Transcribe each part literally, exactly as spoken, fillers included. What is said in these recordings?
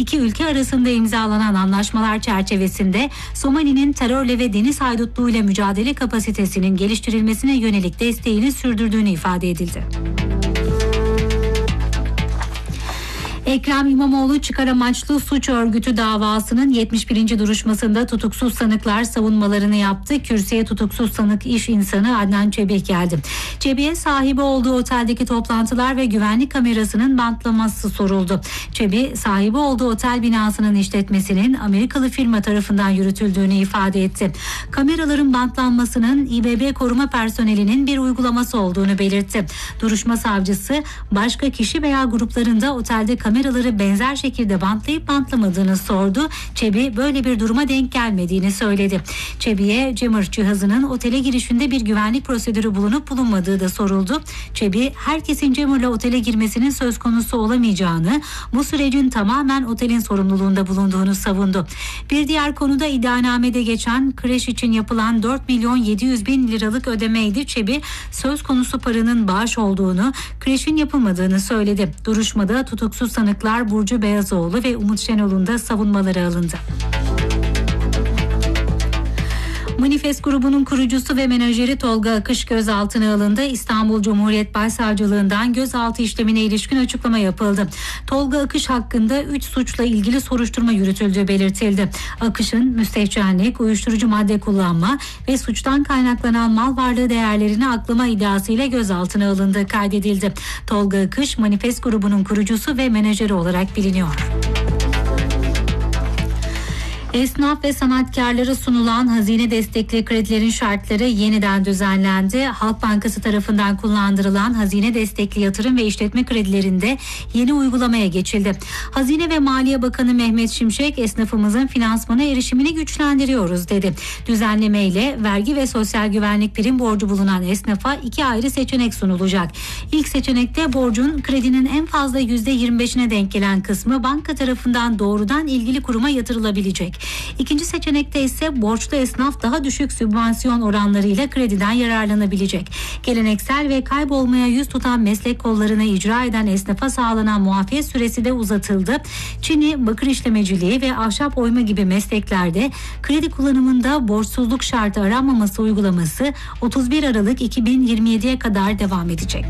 İki ülke arasında imzalanan anlaşmalar çerçevesinde Somali'nin terörle ve deniz haydutluğuyla mücadele kapasitesinin geliştirilmesine yönelik desteğini sürdürdüğünü ifade edildi. Ekrem İmamoğlu çıkar amaçlı suç örgütü davasının yetmiş birinci duruşmasında tutuksuz sanıklar savunmalarını yaptı. Kürsüye tutuksuz sanık iş insanı Adnan Çebi geldi. Çebi'ye sahibi olduğu oteldeki toplantılar ve güvenlik kamerasının bantlaması soruldu. Çebi, sahibi olduğu otel binasının işletmesinin Amerikalı firma tarafından yürütüldüğünü ifade etti. Kameraların bantlanmasının İBB koruma personelinin bir uygulaması olduğunu belirtti. Duruşma savcısı, başka kişi veya gruplarında otelde kameraları benzer şekilde bantlayıp bantlamadığını sordu. Çebi böyle bir duruma denk gelmediğini söyledi. Çebi'ye jammer cihazının otele girişinde bir güvenlik prosedürü bulunup bulunmadığı da soruldu. Çebi, herkesin jammerla otele girmesinin söz konusu olamayacağını, bu sürecin tamamen otelin sorumluluğunda bulunduğunu savundu. Bir diğer konuda iddianamede geçen kreş için yapılan dört milyon yedi yüz bin liralık ödemeydi. Çebi, söz konusu paranın bağış olduğunu, kreşin yapılmadığını söyledi. Duruşmada tutuksuz sanıklar Burcu Beyazoğlu ve Umut Şenol'un da savunmaları alındı. Manifest grubunun kurucusu ve menajeri Tolga Akış gözaltına alındı. İstanbul Cumhuriyet Başsavcılığından gözaltı işlemine ilişkin açıklama yapıldı. Tolga Akış hakkında üç suçla ilgili soruşturma yürütüldüğü belirtildi. Akış'ın müstehcenlik, uyuşturucu madde kullanma ve suçtan kaynaklanan mal varlığı değerlerini aklama iddiasıyla gözaltına alındığı kaydedildi. Tolga Akış, Manifest grubunun kurucusu ve menajeri olarak biliniyor. Esnaf ve sanatkarlara sunulan hazine destekli kredilerin şartları yeniden düzenlendi. Halk Bankası tarafından kullandırılan hazine destekli yatırım ve işletme kredilerinde yeni uygulamaya geçildi. Hazine ve Maliye Bakanı Mehmet Şimşek, esnafımızın finansmana erişimini güçlendiriyoruz dedi. Düzenlemeyle vergi ve sosyal güvenlik prim borcu bulunan esnafa iki ayrı seçenek sunulacak. İlk seçenekte borcun kredinin en fazla yüzde yirmi beşine denk gelen kısmı banka tarafından doğrudan ilgili kuruma yatırılabilecek. İkinci seçenekte ise borçlu esnaf daha düşük sübvansiyon oranlarıyla krediden yararlanabilecek. Geleneksel ve kaybolmaya yüz tutan meslek kollarını icra eden esnafa sağlanan muafiyet süresi de uzatıldı. Çini, bakır işlemeciliği ve ahşap oyma gibi mesleklerde kredi kullanımında borçsuzluk şartı aranmaması uygulaması otuz bir Aralık iki bin yirmi yediye kadar devam edecek.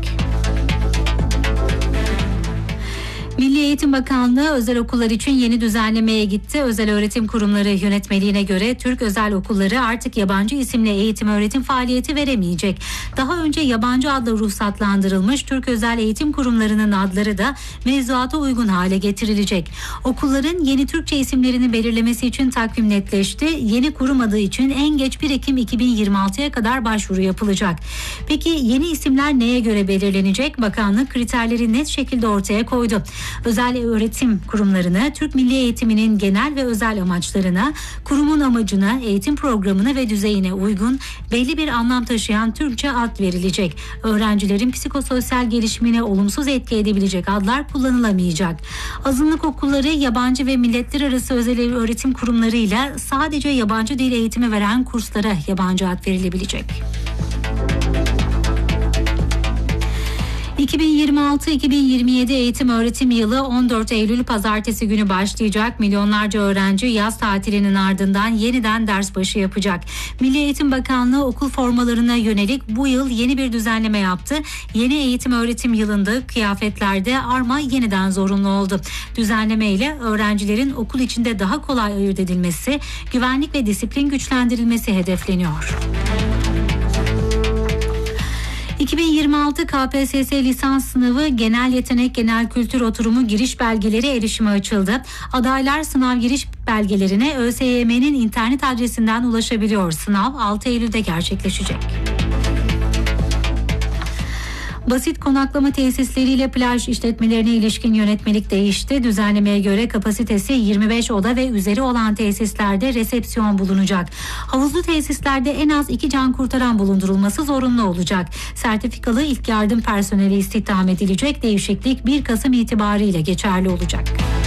Milli Eğitim Bakanlığı özel okullar için yeni düzenlemeye gitti. Özel öğretim kurumları yönetmeliğine göre Türk özel okulları artık yabancı isimle eğitim öğretim faaliyeti veremeyecek. Daha önce yabancı adla ruhsatlandırılmış Türk özel eğitim kurumlarının adları da mevzuata uygun hale getirilecek. Okulların yeni Türkçe isimlerini belirlemesi için takvim netleşti. Yeni kurum adı için en geç bir Ekim iki bin yirmi altıya kadar başvuru yapılacak. Peki yeni isimler neye göre belirlenecek? Bakanlık kriterleri net şekilde ortaya koydu. Özel öğretim kurumlarına, Türk milli eğitiminin genel ve özel amaçlarına, kurumun amacına, eğitim programına ve düzeyine uygun belli bir anlam taşıyan Türkçe ad verilecek. Öğrencilerin psikososyal gelişimine olumsuz etki edebilecek adlar kullanılamayacak. Azınlık okulları, yabancı ve milletler arası özel öğretim kurumlarıyla sadece yabancı dil eğitimi veren kurslara yabancı ad verilebilecek. iki bin yirmi altı iki bin yirmi yedi eğitim öğretim yılı on dört Eylül pazartesi günü başlayacak. Milyonlarca öğrenci yaz tatilinin ardından yeniden ders başı yapacak. Milli Eğitim Bakanlığı okul formalarına yönelik bu yıl yeni bir düzenleme yaptı. Yeni eğitim öğretim yılında kıyafetlerde arma yeniden zorunlu oldu. Düzenleme ile öğrencilerin okul içinde daha kolay ayırt edilmesi, güvenlik ve disiplin güçlendirilmesi hedefleniyor. iki bin yirmi altı K P S S lisans sınavı genel yetenek genel kültür oturumu giriş belgeleri erişime açıldı. Adaylar sınav giriş belgelerine ÖSYM'nin internet adresinden ulaşabiliyor. Sınav altı Eylül'de gerçekleşecek. Basit konaklama tesisleriyle plaj işletmelerine ilişkin yönetmelik değişti. Düzenlemeye göre kapasitesi yirmi beş oda ve üzeri olan tesislerde resepsiyon bulunacak. Havuzlu tesislerde en az iki can kurtaran bulundurulması zorunlu olacak. Sertifikalı ilk yardım personeli istihdam edilecek. Değişiklik bir Kasım itibariyle geçerli olacak.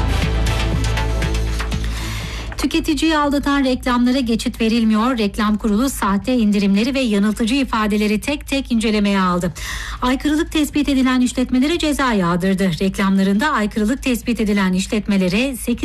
Tüketiciyi aldatan reklamlara geçit verilmiyor. Reklam Kurulu sahte indirimleri ve yanıltıcı ifadeleri tek tek incelemeye aldı. Aykırılık tespit edilen işletmelere ceza yağdırdı. Reklamlarında aykırılık tespit edilen işletmelere sekiz